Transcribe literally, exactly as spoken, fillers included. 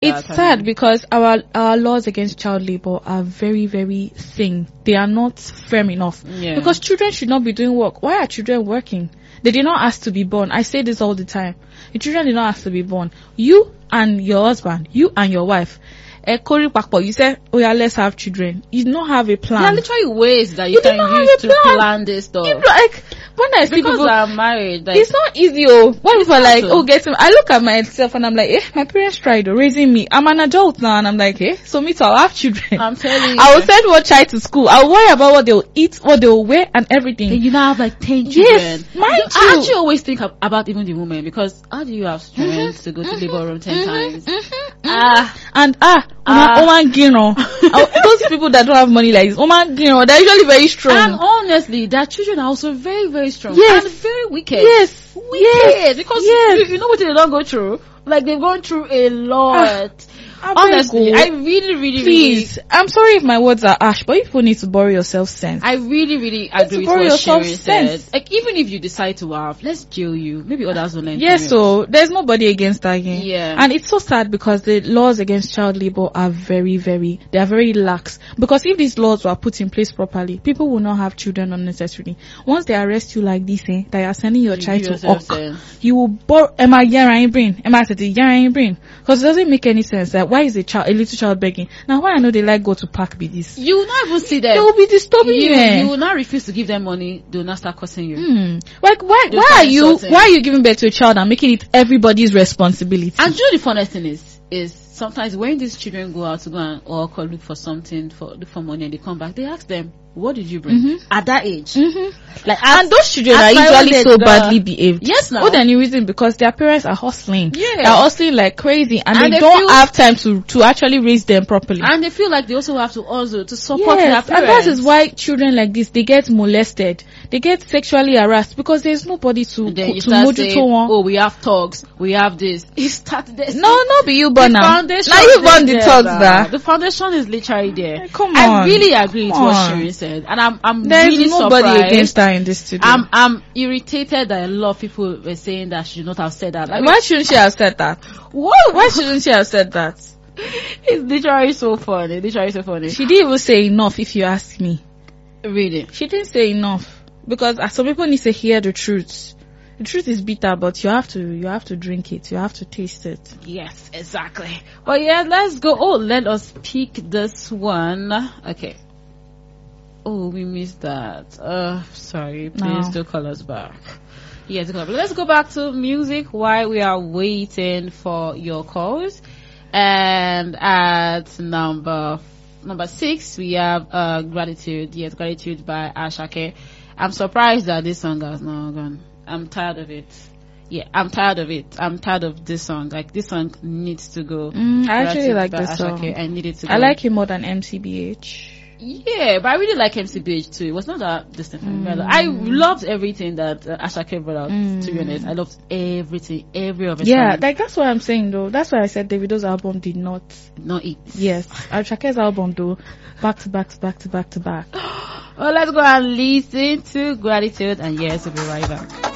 It's sad because our our laws against child labor are very, very thin. They are not firm enough. Yeah. Because children should not be doing work. Why are children working? They did not ask to be born. I say this all the time. The children did not ask to be born. You and your husband, you and your wife, eh, you said, oh yeah, let's have children. You don't have a plan. There are literally ways that you, You do can not have use a to plan. plan this stuff. You know, like, when I see Because people, I'm married, like, it's not easy. Oh, when people are like, so. oh, get him. I look at myself and I'm like, eh, my parents tried oh, raising me. I'm an adult now, and I'm like, eh, so me too, I'll have children. I'm telling you. I will send one child to school. I'll worry about what they'll eat, what they'll wear, and everything. And you now have like ten children. Yes, mind I you. actually always think ab- about even the woman, because how do you have strength Mm-hmm, to go to labor room ten mm-hmm, times? mm-hmm, Ah, and ah, Ah. Oman Gino. Those people that don't have money like this, Oman Gino, they're usually very strong. and honestly, their children are also very, very strong. Yes. And very wicked. Yes, Wicked. yes, Because yes. you, you know what they don't go through? Like, they've gone through a lot. I Honestly, beg, oh. I really, really, Please, I'm sorry if my words are harsh, but you people need to borrow yourself sense. really, I really, really agree with borrow what yourself Sharon said. sense. Like, even if you decide to have, let's jail you. Maybe others will learn. Yes, from it. so there's nobody against that again. Yeah. And it's so sad because the laws against child labor are very, very, they are very lax. Because if these laws were put in place properly, people will not have children unnecessarily. Once they arrest you like this, eh, that you are sending your You child give to yourself Ock, sense. you will borrow, am I in brain? Am I said in brain? Because it doesn't make any sense that why is a child, a little child begging? Now why I know they like go to park be this? You will not even see them. They will be disturbing you, you, eh? you will not refuse to give them money. They will not start cursing you. Hmm. Like why They'll why start are you insulting. why are you giving birth to a child and making it everybody's responsibility? And you know the funniest thing is, is sometimes when these children go out to go and or call look for something, for look for money, and they come back, they ask them, "What did you bring?" Mhm. At that age, Mm-hmm. like, And those children at are my usually own age, so girl. badly behaved. Yes, now. What any reason? Because their parents are hustling. Yeah. They're hustling like crazy, and, And they, they don't feel- have time to to actually raise them properly. and they feel like they also have to also to support Yes, their and parents. that is why children like this, they get molested, they get sexually harassed because there's nobody to And then you to start saying, mojuto one. "Oh, we have thugs, we have this." You start this. No, no, be you born The now. foundation Now you is born the there, thugs now. there. The foundation is literally there. Come I on. really agree with Come what on. Sharon said, and I'm I'm There's really nobody surprised. against her in this studio. I'm I'm irritated that a lot of people were saying that she should not have said that. Like, Why shouldn't she have said that? what? Why shouldn't she have said that? It's literally so funny. Literally so funny. She didn't even say enough, if you ask me. Really. She didn't say enough because uh, some people need to hear the truth. The truth is bitter, but you have to you have to drink it. You have to taste it. Yes, exactly. But yeah, let's go. Oh, let us pick this one. Okay. Oh, we missed that. Uh, sorry. Please No. do call us back. Yeah, do call- but let's go back to music while we are waiting for your calls. And at number number six, we have uh Gratitude. Yes, Gratitude by Ashake. I'm surprised that this song has now gone. I'm tired of it. Yeah, I'm tired of it. I'm tired of this song. Like, this song needs to go. Mm, I actually Gratitude like by this song. Ashake. I need it to go. I like him more than M C B H. Yeah, but I really like M C B H too. It was not that distant from me. I loved everything that uh, Ashake brought out, Mm. to be honest. I loved everything, every of it. Yeah, like that's what I'm saying though. That's why I said Davido's album did not. Not it. Yes, Ashake's album though, back to back to back to back to back. Well, let's go and listen to Gratitude, and yes, we'll be right back.